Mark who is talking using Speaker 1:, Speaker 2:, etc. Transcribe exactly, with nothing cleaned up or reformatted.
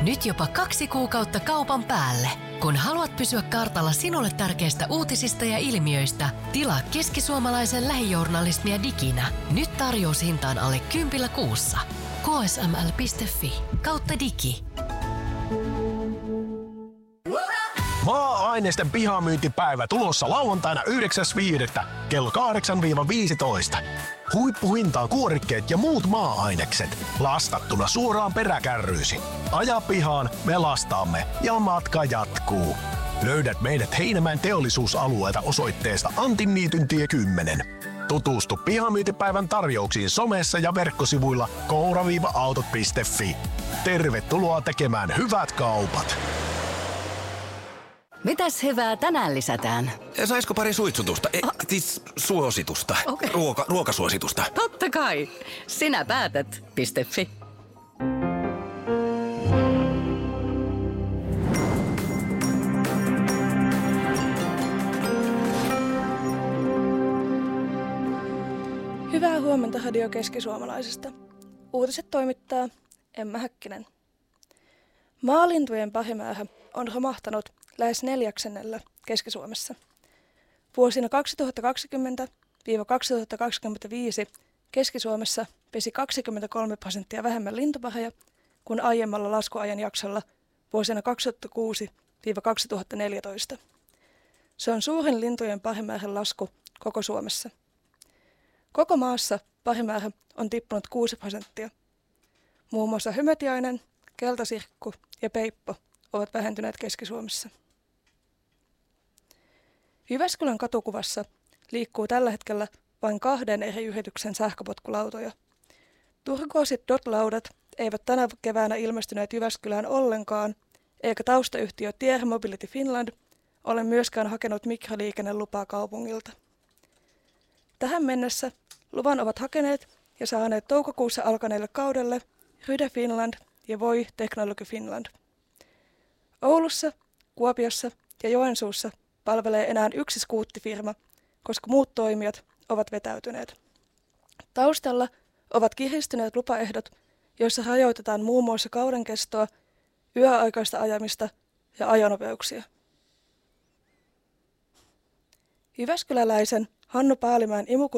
Speaker 1: Nyt jopa kaksi kuukautta kaupan päälle. Kun haluat pysyä kartalla sinulle tärkeistä uutisista ja ilmiöistä, tilaa keskisuomalaisen lähijournalismia diginä. Nyt tarjoushintaan alle kympillä kuussa. k s m l piste f i kautta digi.
Speaker 2: Maa-ainesten pihamyyntipäivä tulossa lauantaina yhdeksäs viidettä kello kahdeksan viisitoista. Huippuhintaan kuorikkeet ja muut maa-ainekset lastattuna suoraan peräkärryysi. Aja pihaan, me lastaamme ja matka jatkuu. Löydät meidät Heinämäen teollisuusalueelta osoitteesta Antinniityntie kymmenen. Tutustu pihamyyntipäivän tarjouksiin somessa ja verkkosivuilla koura autot piste f i. Tervetuloa tekemään hyvät kaupat!
Speaker 3: Mitäs hyvää tänään lisätään?
Speaker 4: Saisiko pari suitsutusta? E, siis suositusta.
Speaker 3: Okay.
Speaker 4: Ruoka, ruokasuositusta.
Speaker 3: Totta kai. Sinä päätät. .fi.
Speaker 5: Hyvää huomenta Radio Keski-Suomalaisesta. Uutiset toimittaa Emma Häkkinen. Maalintujen pahimäärä on romahtanut lähes neljäksennellä Keski-Suomessa. Vuosina kaksituhattakaksikymmentä kaksituhattakaksikymmentäviisi Keski-Suomessa pesi kaksikymmentäkolme prosenttia vähemmän lintupareja kuin aiemmalla laskuajan jaksolla vuosina kaksituhattakuusi kaksituhattaneljätoista. Se on suurin lintujen pahimäärän lasku koko Suomessa. Koko maassa pahimäärä on tippunut kuusi prosenttia. Muun muassa hömötiainen, keltasirkku ja peippo ovat vähentyneet Keski-Suomessa. Jyväskylän katukuvassa liikkuu tällä hetkellä vain kahden eri yrityksen sähköpotkulautoja. Turkoosit D O T-laudat eivät tänä keväänä ilmestyneet Jyväskylään ollenkaan, eikä taustayhtiö Tier Mobility Finland ole myöskään hakenut mikroliikennelupaa kaupungilta. Tähän mennessä luvan ovat hakeneet ja saaneet toukokuussa alkaneelle kaudelle Ryde Finland ja Voi Technology Finland. Oulussa, Kuopiossa ja Joensuussa palvelee enää yksi skuuttifirma, koska muut toimijat ovat vetäytyneet. Taustalla ovat kiristyneet lupaehdot, joissa rajoitetaan muun muassa kauden kestoa, yöaikaista ajamista ja ajonopeuksia. Jyväskyläläisen Hannu Paalimäen imuku